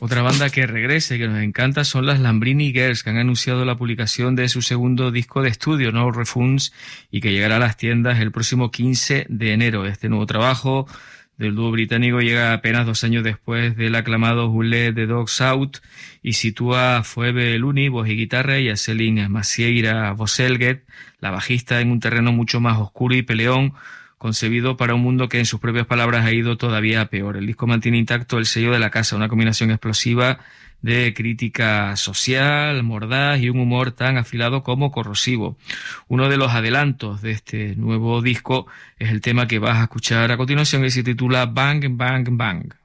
Otra banda que regresa y que nos encanta son las Lambrini Girls, que han anunciado la publicación de su segundo disco de estudio, No Refunds, y que llegará a las tiendas el próximo 15 de enero. Este nuevo trabajo del dúo británico llega apenas 2 años después del aclamado Who Let the Dogs Out y sitúa a Phoebe Looney, voz y guitarra, y a Céline Macieira Boselget, la bajista, en un terreno mucho más oscuro y peleón, concebido para un mundo que en sus propias palabras ha ido todavía peor. El disco mantiene intacto el sello de la casa, una combinación explosiva de crítica social, mordaz y un humor tan afilado como corrosivo. Uno de los adelantos de este nuevo disco es el tema que vas a escuchar a continuación, que se titula Bang Bang Bang.